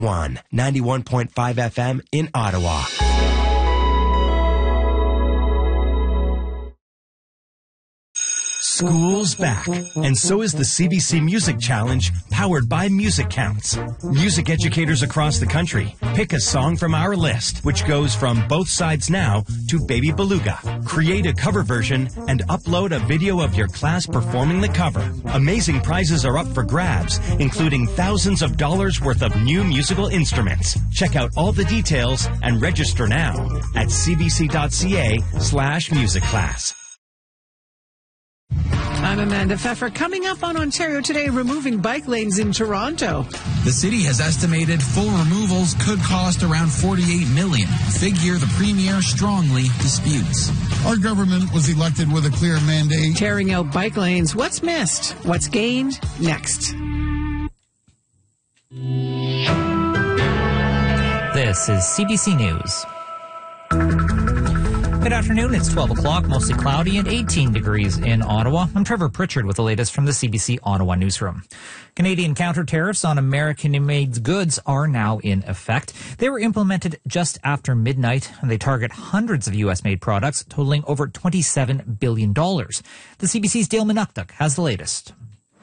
91.5 FM in Ottawa. School's back, and so is the CBC Music Challenge, powered by Music Counts. Music educators across the country pick a song from our list, which goes from Both Sides Now to Baby Beluga. Create a cover version and upload a video of your class performing the cover. Amazing prizes are up for grabs, including thousands of dollars worth of new musical instruments. Check out all the details and register now at cbc.ca/musicclass. I'm Amanda Pfeffer. Coming up on Ontario Today, removing bike lanes in Toronto. The city has estimated full removals could cost around $48 million, figure the Premier strongly disputes. Our government was elected with a clear mandate. Tearing out bike lanes. What's missed? What's gained? Next. This is CBC News. Good afternoon. It's 12 o'clock, mostly cloudy and 18 degrees in Ottawa. I'm Trevor Pritchard with the latest from the CBC Ottawa newsroom. Canadian counter tariffs on American-made goods are now in effect. They were implemented just after midnight, and they target hundreds of U.S.-made products, totaling over $27 billion. The CBC's Dale Manukduk has the latest.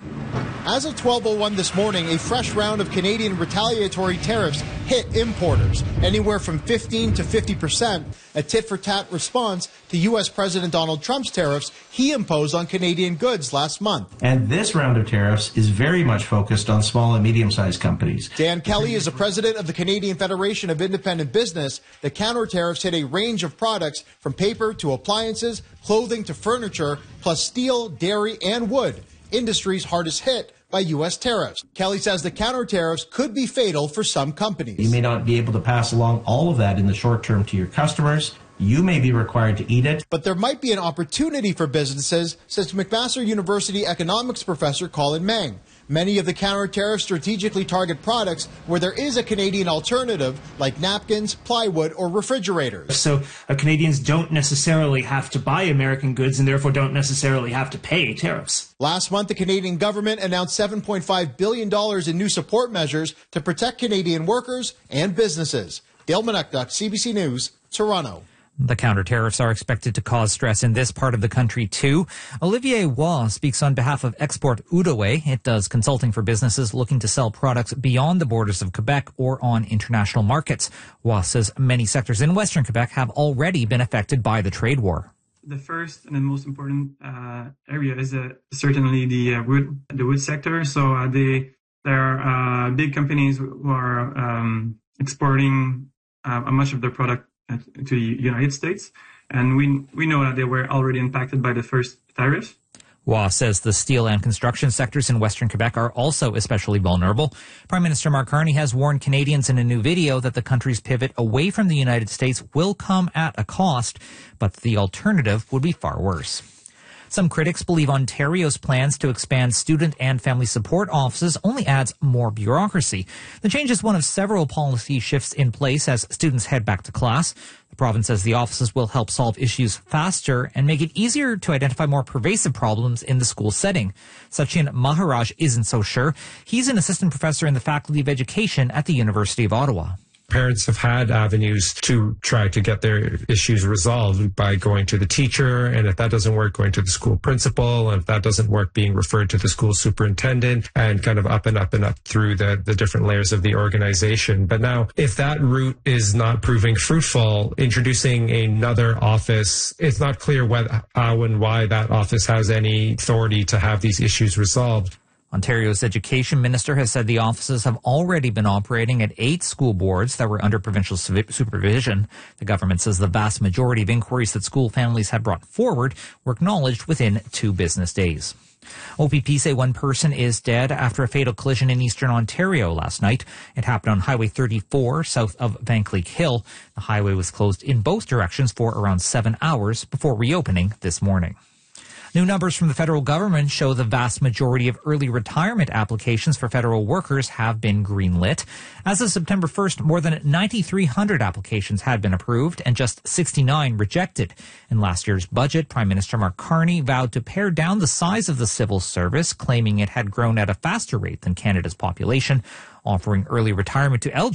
As of 12:01 this morning, a fresh round of Canadian retaliatory tariffs hit importers, anywhere from 15 to 50%, a tit-for-tat response to U.S. President Donald Trump's tariffs he imposed on Canadian goods last month. And this round of tariffs is very much focused on small and medium-sized companies. Dan Kelly is the president of the Canadian Federation of Independent Business. The counter tariffs hit a range of products from paper to appliances, clothing to furniture, plus steel, dairy, and wood, industries hardest hit by U.S. tariffs. Kelly says the counter tariffs could be fatal for some companies. You may not be able to pass along all of that in the short term to your customers. You may be required to eat it. But there might be an opportunity for businesses, says McMaster University economics professor Colin Mang. Many of the counter tariffs strategically target products where there is a Canadian alternative, like napkins, plywood, or refrigerators. So Canadians don't necessarily have to buy American goods and therefore don't necessarily have to pay tariffs. Last month, the Canadian government announced $7.5 billion in new support measures to protect Canadian workers and businesses. Dale Manukduk, CBC News, Toronto. The counter tariffs are expected to cause stress in this part of the country, too. Olivier Waugh speaks on behalf of Export Outaouais. It does consulting for businesses looking to sell products beyond the borders of Quebec or on international markets. Waugh says many sectors in Western Quebec have already been affected by the trade war. The first and the most important area is certainly the wood sector. So there are big companies who are exporting much of their product to the United States, and we know that they were already impacted by the first tariff. Waugh says the steel and construction sectors in Western Quebec are also especially vulnerable. Prime Minister Mark Carney has warned Canadians in a new video that the country's pivot away from the United States will come at a cost, but the alternative would be far worse. Some critics believe Ontario's plans to expand student and family support offices only adds more bureaucracy. The change is one of several policy shifts in place as students head back to class. The province says the offices will help solve issues faster and make it easier to identify more pervasive problems in the school setting. Sachin Maharaj isn't so sure. He's an assistant professor in the Faculty of Education at the University of Ottawa. Parents have had avenues to try to get their issues resolved by going to the teacher, and if that doesn't work, going to the school principal, and if that doesn't work, being referred to the school superintendent, and kind of up and up and up through the different layers of the organization. But now, if that route is not proving fruitful, introducing another office, it's not clear how and why that office has any authority to have these issues resolved. Ontario's education minister has said the offices have already been operating at 8 school boards that were under provincial supervision. The government says the vast majority of inquiries that school families had brought forward were acknowledged within 2 business days. OPP say one person is dead after a fatal collision in eastern Ontario last night. It happened on Highway 34 south of Vankleek Hill. The highway was closed in both directions for around 7 hours before reopening this morning. New numbers from the federal government show the vast majority of early retirement applications for federal workers have been greenlit. As of September 1st, more than 9,300 applications had been approved and just 69 rejected. In last year's budget, Prime Minister Mark Carney vowed to pare down the size of the civil service, claiming it had grown at a faster rate than Canada's population. Offering early retirement to eligible